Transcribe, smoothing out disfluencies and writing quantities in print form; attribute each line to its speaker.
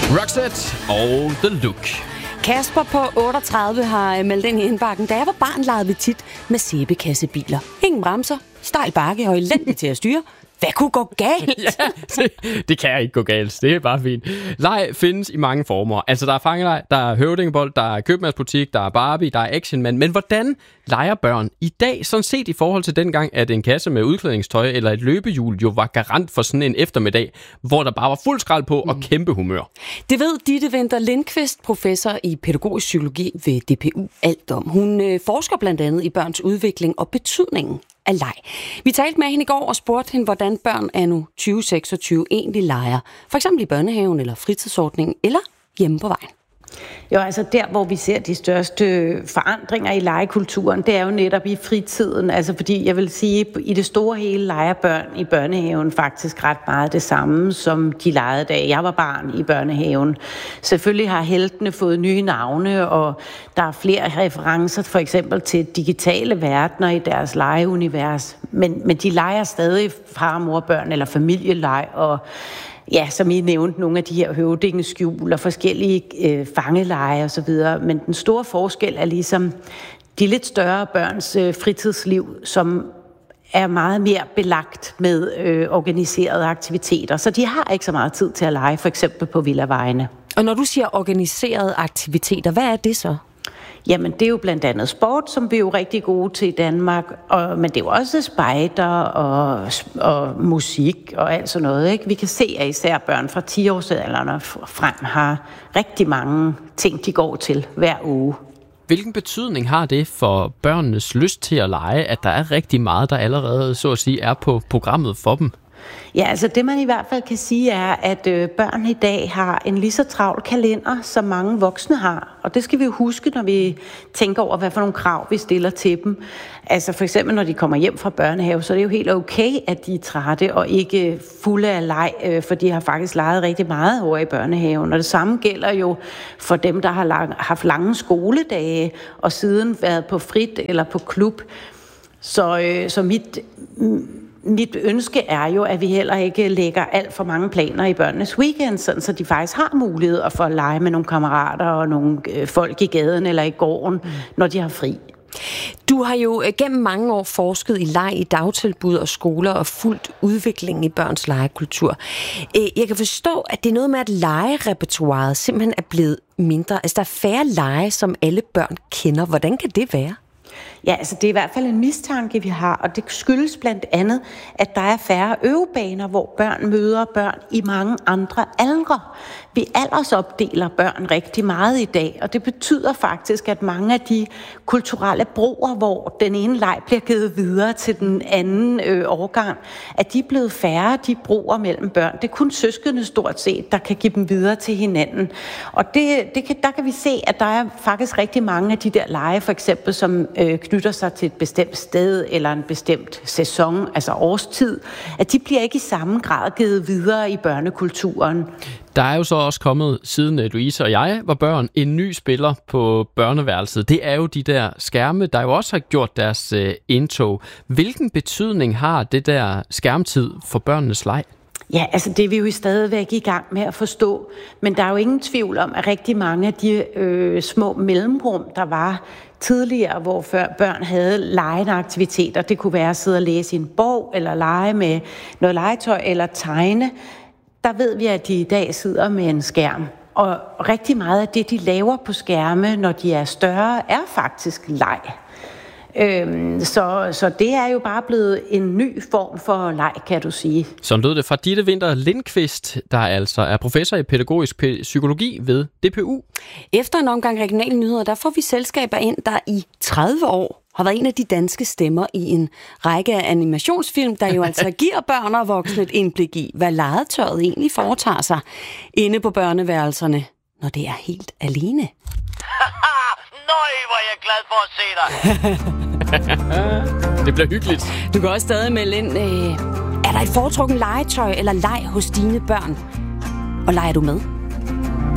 Speaker 1: Roxette og The Look.
Speaker 2: Kasper på 38 har meldt ind i indbakken. Da jeg var barn, legede vi tit med sæbekassebiler. Ingen bremser, stejl bakke og elendigt til at styre. Hvad kunne gå galt?
Speaker 1: Ja, det kan ikke gå galt. Det er bare fint. Leg findes i mange former. Altså, der er fangeleg, der er høvdingebold, der er købmandsbutik, der er Barbie, der er actionmand. Men hvordan leger børn i dag? Sådan set i forhold til dengang, at en kasse med udklædningstøj eller et løbehjul jo var garant for sådan en eftermiddag, hvor der bare var fuld skrald på og kæmpe humør. Det
Speaker 2: ved Ditte Winther Lindqvist, professor i pædagogisk psykologi ved DPU, alt om. Hun forsker blandt andet i børns udvikling og betydningen af leg. Vi talte med hende i går og spurgte hende, hvordan børn anno 2026 egentlig leger. For eksempel i børnehaven eller fritidsordningen eller hjemme på vejen.
Speaker 3: Jo, altså der, hvor vi ser de største forandringer i legekulturen, det er jo netop i fritiden. Altså fordi, jeg vil sige, i det store hele leger børn i børnehaven faktisk ret meget det samme, som de legede, da jeg var barn i børnehaven. Selvfølgelig har heltene fået nye navne, og der er flere referencer for eksempel til digitale verdener i deres legeunivers. Men de leger stadig far, mor, børn eller familieleg, og ja, som I nævnte, nogle af de her høvdingeskjul og forskellige fangeleje og så videre. Men den store forskel er ligesom de lidt større børns fritidsliv, som er meget mere belagt med organiserede aktiviteter. Så de har ikke så meget tid til at lege, for eksempel på villavejene.
Speaker 2: Og når du siger organiserede aktiviteter, hvad er det så?
Speaker 3: Jamen, det er jo blandt andet sport, som vi er jo rigtig gode til i Danmark, men det er jo også spejder og musik og alt sådan noget, ikke? Vi kan se, at især børn fra 10-årsalderen og frem har rigtig mange ting, de går til hver uge.
Speaker 1: Hvilken betydning har det for børnenes lyst til at lege, at der er rigtig meget, der allerede, så at sige, er på programmet for dem?
Speaker 3: Ja, altså det man i hvert fald kan sige er, at børn i dag har en lige så travl kalender, som mange voksne har. Og det skal vi jo huske, når vi tænker over, hvad for nogle krav vi stiller til dem. Altså for eksempel, når de kommer hjem fra børnehave, så er det jo helt okay, at de er trætte og ikke fulde af leg, for de har faktisk leget rigtig meget over i børnehaven. Og det samme gælder jo for dem, der har haft lange skoledage og siden været på frit eller på klub. Så mit ønske er jo, at vi heller ikke lægger alt for mange planer i børnenes weekend, sådan så de faktisk har mulighed for at lege med nogle kammerater og nogle folk i gaden eller i gården, når de har fri.
Speaker 2: Du har jo gennem mange år forsket i leg i dagtilbud og skoler og fulgt udviklingen i børns legekultur. Jeg kan forstå, at det er noget med, at legerepertoiret simpelthen er blevet mindre. Altså der er færre lege, som alle børn kender. Hvordan kan det være?
Speaker 3: Ja, altså det er i hvert fald en mistanke, vi har, og det skyldes blandt andet, at der er færre øvebaner, hvor børn møder børn i mange andre aldre. Vi aldersopdeler børn rigtig meget i dag, og det betyder faktisk, at mange af de kulturelle broer, hvor den ene leg bliver givet videre til den anden årgang, at de er blevet færre, de broer mellem børn. Det er kun søskende stort set, der kan give dem videre til hinanden. Og der kan vi se, at der er faktisk rigtig mange af de der lege, for eksempel, som knytter sig til et bestemt sted eller en bestemt sæson, altså årstid, at de bliver ikke i samme grad givet videre i børnekulturen.
Speaker 1: Der er jo så også kommet, siden Louise og jeg var børn, en ny spiller på børneværelset. Det er jo de der skærme, der jo også har gjort deres indtog. Hvilken betydning har det der skærmtid for børnenes leg?
Speaker 3: Ja, altså det er vi jo stadigvæk i gang med at forstå, men der er jo ingen tvivl om, at rigtig mange af de små mellemrum, der var tidligere, hvor børn havde legende aktiviteter, det kunne være at sidde og læse i en bog, eller lege med noget legetøj, eller tegne, der ved vi, at de i dag sidder med en skærm. Og rigtig meget af det, de laver på skærme, når de er større, er faktisk leg. Så det er jo bare blevet en ny form for leg, kan du sige.
Speaker 1: Sådan lød det fra Ditte Winther Lindqvist, der altså er professor i pædagogisk psykologi ved DPU.
Speaker 2: Efter en omgang regionale nyheder, der får vi selskaber ind, der i 30 år har været en af de danske stemmer i en række af animationsfilm, der jo altså giver børn og voksne et indblik i, hvad legetøjet egentlig foretager sig inde på børneværelserne, når det er helt alene.
Speaker 4: Nøj, hvor er jeg glad for at se
Speaker 1: dig. Det bliver hyggeligt.
Speaker 2: Du kan også stadig melde ind, er der et foretrukken legetøj eller leg hos dine børn? Og leger du med?